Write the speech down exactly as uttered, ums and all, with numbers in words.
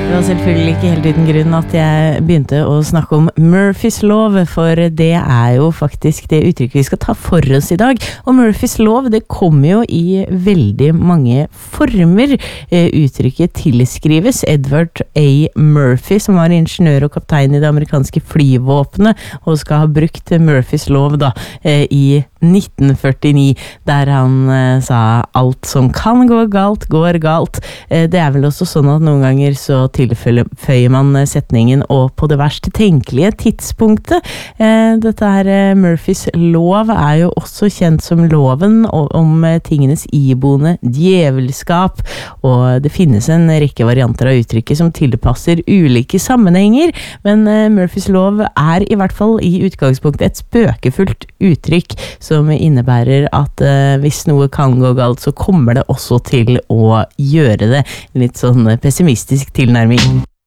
Det var selvfølgelig ikke helt uten grunn at jeg begynte å snakke om Murphys lov, for det er jo faktisk det uttrykket vi skal ta for oss i dag. Og Murphys lov, det kommer jo i veldig mange former. Uttrykket tilskrives Edward A. Murphy, som var ingeniør og kaptein i det amerikanske flyvåpenet, og skal ha brukt Murphys lov da, i nitten førtini, der han sa alt som kan gå galt, går galt. Det er vel også sånn at noen ganger så tilføyer man setningen og på det verst tenkelige tidspunktet. Dette her Murphys lov er jo også kjent som loven om tingenes iboende djevelskap, og det finnes en rekke varianter av uttrykket som tilpasser ulike sammenhenger, men Murphys lov er i hvert fall i utgangspunktet et spøkefullt uttrykk som innebærer at hvis noe kan gå galt, så kommer det også til å gjøre det. En litt sånn pessimistisk tilnærming.